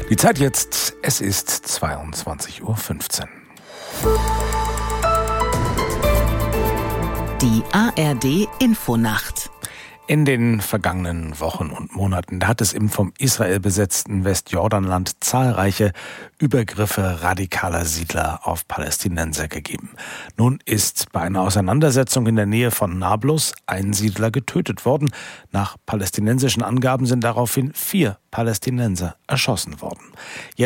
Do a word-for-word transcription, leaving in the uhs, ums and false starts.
Die Zeit jetzt, es ist zweiundzwanzig Uhr fünfzehn. Die A R D-Infonacht. In den vergangenen Wochen und Monaten, da hat es im vom Israel besetzten Westjordanland zahlreiche Übergriffe radikaler Siedler auf Palästinenser gegeben. Nun ist bei einer Auseinandersetzung in der Nähe von Nablus ein Siedler getötet worden. Nach palästinensischen Angaben sind daraufhin vier Palästinenser erschossen worden.